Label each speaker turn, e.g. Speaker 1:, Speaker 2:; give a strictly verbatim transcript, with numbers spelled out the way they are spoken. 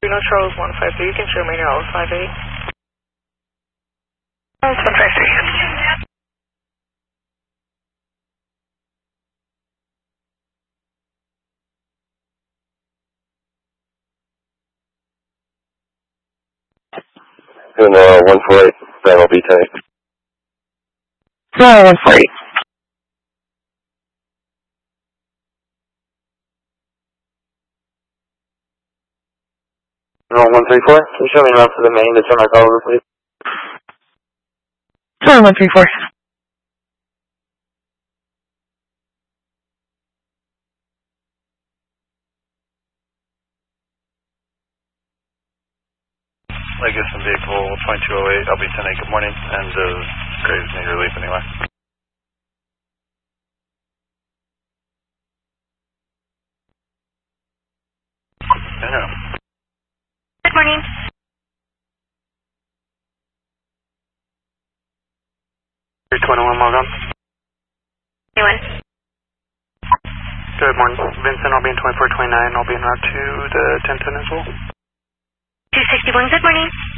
Speaker 1: Reno Charles one five three, you can show me your L five eight. one five three.
Speaker 2: And uh, one four eight, that'll be tank.
Speaker 1: No, one four eight.
Speaker 2: No, one three four, can you show me around for the main to turn my call over, please?
Speaker 1: Sorry, one three four.
Speaker 3: Legacy vehicle twenty-two oh eight, L B ten eight, good morning, and uh, Graves need relief anyway. Yeah.
Speaker 4: Good morning.
Speaker 3: three twenty-one, log on.
Speaker 4: Anyone?
Speaker 3: Good morning, Vincent, I'll be in twenty-four twenty-nine, I'll be in route to the ten ten as well.
Speaker 4: two sixty-one, good morning.